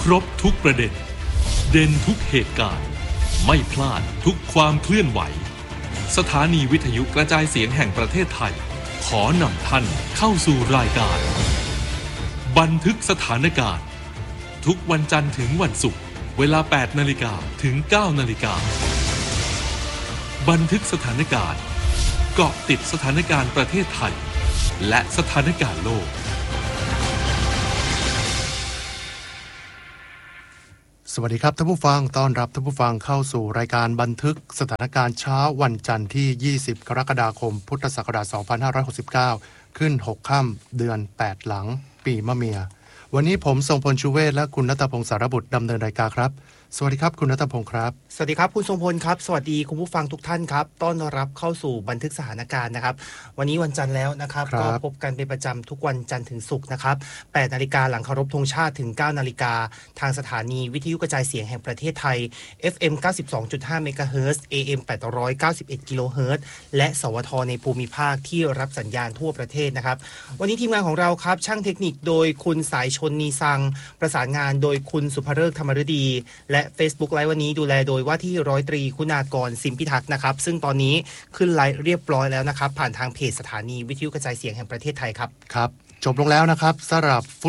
ครบทุกประเด็นเด่นทุกเหตุการณ์ไม่พลาดทุกความเคลื่อนไหวสถานีวิทยุกระจายเสียงแห่งประเทศไทยขอนำท่านเข้าสู่รายการบันทึกสถานการณ์ทุกวันจันทร์ถึงวันศุกร์เวลา 8 นาฬิกาถึง 9 นาฬิกาบันทึกสถานการณ์เกาะติดสถานการณ์ประเทศไทยและสถานการณ์โลกสวัสดีครับท่านผู้ฟังต้อนรับท่านผู้ฟังเข้าสู่รายการบันทึกสถานการณ์เช้าวันจันทร์ที่ 20 กรกฎาคม พุทธศักราช 2569 ขึ้น 6 ค่ำเดือน 8 หลัง ปีมะเมียวันนี้ผมทรงพลชูเวศและคุณณัฐพงศ์สารบุตรดำเนินรายการครับสวัสดีครับคุณณัฐพงศ์ครับสวัสดีครับคุณทรงพลครับสวัสดีคุณผู้ฟังทุกท่านครับต้อนรับเข้าสู่บันทึกสถานการณ์นะครับวันนี้วันจันทร์แล้วนะครับก็พบกันเป็นประจำทุกวันจันทร์ถึงศุกร์นะครับ 8 นาฬิกาหลังเคารพธงชาติถึง 9 นาฬิกาทางสถานีวิทยุกระจายเสียงแห่งประเทศไทย FM 92.5 เมกะเฮิรตซ์ AM 891 กิโลเฮิรตซ์และสวทในภูมิภาคที่รับสัญญาณทั่วประเทศนะครับวันนี้ทีมงานของเราครับช่างเทคนิคโดยคุณสายชนนีซังประสานงานโดยคุณสุภฤกษ์ธรรมฤดีและ Facebook ไลฟ์วันนี้ดูแลโดยว่าที่ร้อยตรีคุณากรสิมพิทักษ์นะครับซึ่งตอนนี้ขึ้นไลฟ์เรียบร้อยแล้วนะครับผ่านทางเพจสถานีวิทยุกระจายเสียงแห่งประเทศไทยครับครับจบลงแล้วนะครับสำหรับฟุ